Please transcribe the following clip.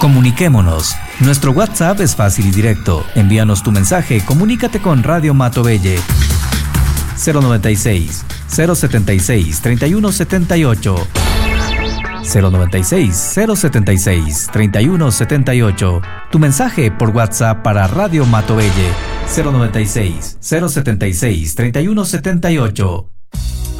Comuniquémonos. Nuestro WhatsApp es fácil y directo. Envíanos tu mensaje, comunícate con Radio Matobelle. 096 076 3178 096 076 3178. Tu mensaje por WhatsApp para Radio Matobelle. 096 076 3178.